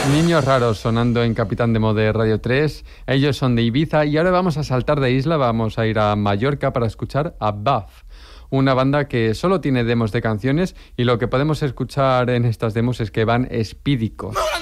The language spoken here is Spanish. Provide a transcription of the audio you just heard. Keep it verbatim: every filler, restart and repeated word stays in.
Niños Raros sonando en Capitán Demo de Radio tres. Ellos son de Ibiza y ahora vamos a saltar de isla, vamos a ir a Mallorca para escuchar a Buff, una banda que solo tiene demos de canciones y lo que podemos escuchar en estas demos es que van espídicos.